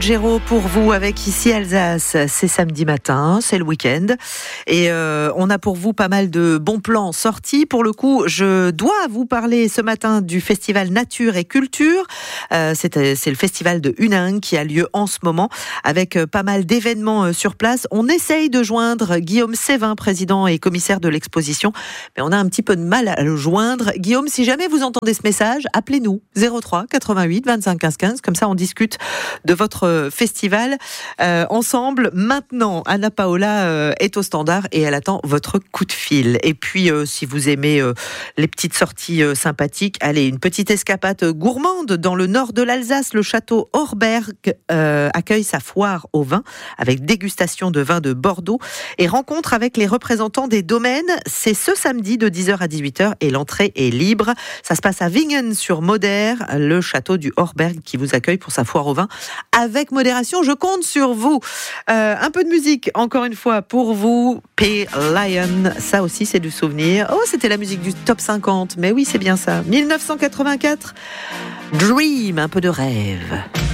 Géraud pour vous avec Ici Alsace, c'est samedi matin, c'est le week-end et on a pour vous pas mal de bons plans sortis. Pour le coup, je dois vous parler ce matin du festival Nature et Culture. C'est le festival de Huningue qui a lieu en ce moment avec pas mal d'événements sur place. On essaye de joindre Guillaume Sévin, président et commissaire de l'exposition, mais on a un petit peu de mal à le joindre. Guillaume, si jamais vous entendez ce message, appelez-nous 03 88 25 15 15, comme ça on discute de votre festival ensemble. Maintenant, Anna Paola est au standard et elle attend votre coup de fil. Et puis, si vous aimez les petites sorties sympathiques, allez, une petite escapade gourmande dans le nord de l'Alsace. Le château Horberg accueille sa foire au vin avec dégustation de vins de Bordeaux et rencontre avec les représentants des domaines. C'est ce samedi de 10h à 18h et l'entrée est libre. Ça se passe à Wingen-sur-Moder, le château du Horberg qui vous accueille pour sa foire au vin avec modération. Je compte sur vous. Un peu de musique, encore une fois, pour vous. P. Lion, ça aussi c'est du souvenir. Oh, c'était la musique du top 50, mais oui, c'est bien ça. 1984, Dream, un peu de rêve.